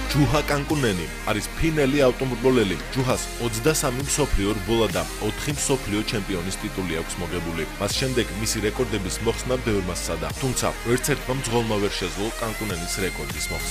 ჯუჰა კანკუნენი არის ფინელი ავტომობილელი. ჯუჰას 23 მსოფლიო რბოლა და 4 მსოფლიო ჩემპიონის ტიტული აქვს მოგებული. მას შემდეგ მისი რეკორდების მოხსნა ბევრმა სცადა, თუმცა ერთ-ერთმა მძღოლმა ვერ შეძლო კანკუნენის რეკორდის მოხსნა.